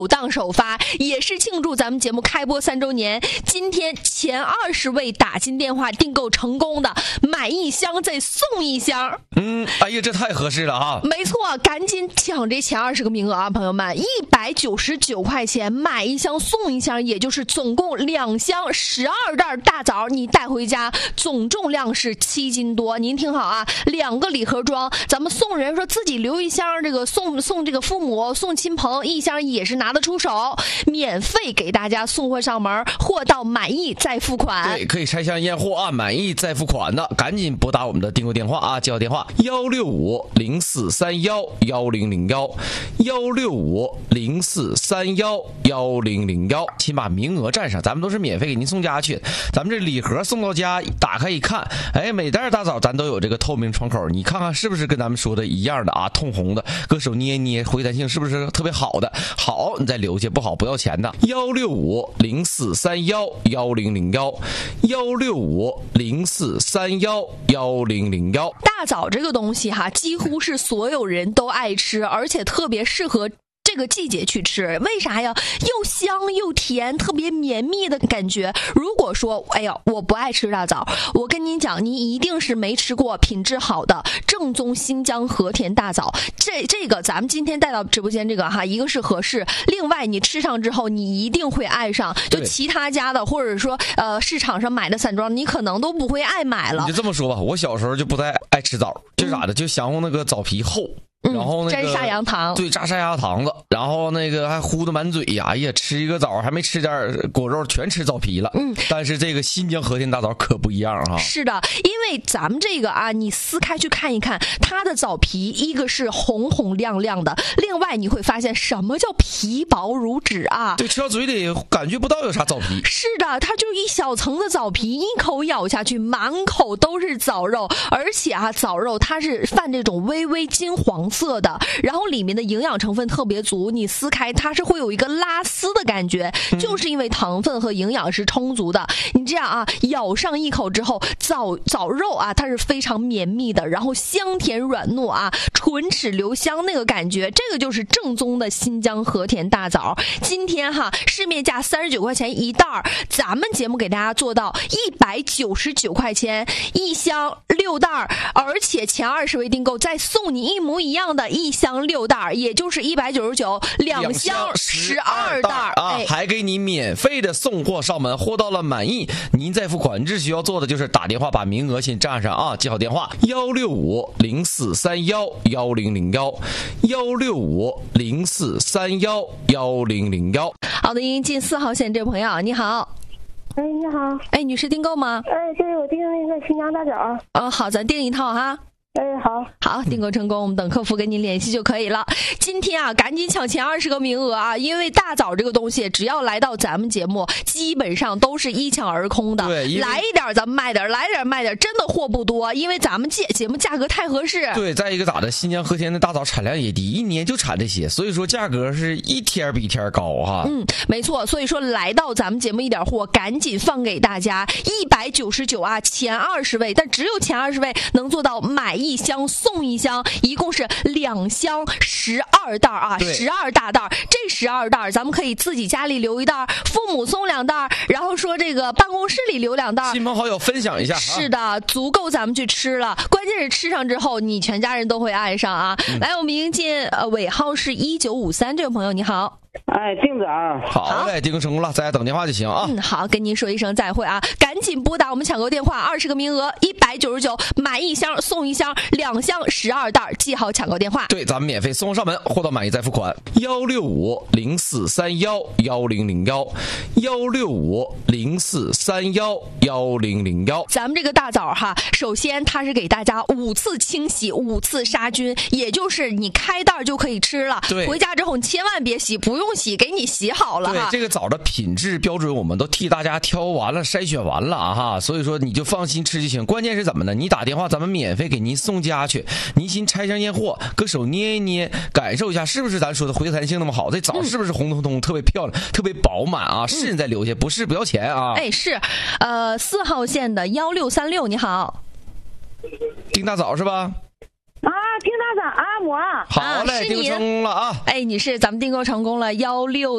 档首发，也是庆祝咱们节目开播3周年。今天前20位打进电话订购成功的，买1箱再送1箱。 哎呀，这太合适了啊！ 没错，赶紧抢这前20个名额啊，朋友们！199块钱买1箱送1箱，也就是总共2箱12袋大枣，你带回家，总重量是7斤多。您听好啊，2个礼盒装，咱们送人说自己留1箱，这个送这个父母送亲朋1箱也是拿得出手，免费给大家送货上门，货到满意再付款。 对，可以拆箱验货啊，满意再付款的，赶紧拨打我们的订购电话啊，记好电话16504311001，16504311001，请把名额占上，咱们都是免费给您送家去。咱们这礼盒送到家，打开一看，哎，每袋大枣咱都有这个透明窗口，你看看是不是跟咱们说的一样的啊？通红的，搁手捏捏，回弹性是不是特别好的？好，你再留下，不好不要钱的。16504311001，16504311001。 大枣这个东西哈，几乎是所有人都爱吃，而且特别适合这个季节去吃。为啥呀？又香又甜，特别绵密的感觉。如果说哎呀我不爱吃大枣，我跟您讲，您一定是没吃过品质好的正宗新疆和田大枣。这个咱们今天带到直播间这个哈，一个是合适，另外你吃上之后你一定会爱上，就其他家的或者说市场上买的散装你可能都不会爱买了。 你就这么说吧，我小时候就不太爱吃枣，就咋的，就想那个枣皮厚，然后那个沾砂糖糖， 对，炸砂糖子，然后那个还糊的满嘴呀，哎呀，吃一个枣还没吃点果肉，全吃枣皮了。但是这个新疆和田大枣可不一样哈。 是的，因为咱们这个啊，你撕开去看一看，它的枣皮一个是红红亮亮的，另外你会发现什么叫皮薄如纸啊？ 对，吃到嘴里感觉不到有啥枣皮。 是的，它就是一小层的枣皮，一口咬下去，满口都是枣肉，而且啊，枣肉它是泛这种微微金黄色的，然后里面的营养成分特别足，你撕开它是会有一个拉丝的感觉，就是因为糖分和营养是充足的。你这样啊，咬上一口之后，枣肉啊，它是非常绵密的，然后香甜软糯啊，唇齿留香那个感觉，这个就是正宗的新疆和田大枣。今天哈，市面价39块钱一袋，咱们节目给大家做到199块钱1箱6袋，而且前20位订购再送你一模一样的1箱6袋，也就是199，2箱12袋啊，还给你免费的送货上门，货到了满意您再付款。只需要做的就是打电话把名额先占上啊，记好电话16504311001，16504311001。 好的，您进4号线这位朋友，你好。 哎，你好。 哎，女士订购吗？ 哎，对，我订那个新疆大枣。 好，咱订一套哈。 哎， 好，订购成功，我们等客服跟您联系就可以了。今天啊，赶紧抢前20个名额啊！因为大枣这个东西，只要来到咱们节目，基本上都是一抢而空的。 对， 来一点咱们卖点，来点卖点，真的货不多，因为咱们节目价格太合适。 对，再一个咋的，新疆和田的大枣产量也低，一年就产这些，所以说价格是一天比一天高哈。 没错，所以说来到咱们节目一点货，赶紧放给大家，199啊，前20位，但只有前20位能做到买1箱送1箱，一共是2箱12袋啊，12大袋。这12袋咱们可以自己家里留1袋，父母送2袋，然后说这个办公室里留2袋， 亲朋好友分享一下。 是的，足够咱们去吃了。关键是吃上之后，你全家人都会爱上啊。来，我们迎接尾号是1953这位朋友，你好。 哎，订枣。 好嘞，订购成功了，在家等电话就行啊。 好，跟您说一声再会啊！赶紧拨打我们抢购电话，20个名额，199，买1箱送1箱，2箱12袋，记好抢购电话。 对，咱们免费送货上门，货到满意再付款。16504311001，16504311001。 咱们这个大枣哈，首先它是给大家5次清洗，5次杀菌，也就是你开袋就可以吃了。 对， 回家之后你千万别洗，不用洗，给你洗好了哈。 对，这个枣的品质标准我们都替大家挑完了、筛选完了啊哈，所以说你就放心吃就行。关键是怎么呢？你打电话，咱们免费给您送家去，您先拆箱验货，搁手捏一捏，感受一下是不是咱说的回弹性那么好？这枣是不是红彤彤、特别漂亮、特别饱满啊？是你再留下，不是不要钱啊。 哎，是，4号线的1636，你好。 订大枣是吧？ 订大枣啊，我。 好嘞，订购成功了啊！ 哎，女士，咱们订购成功了，16。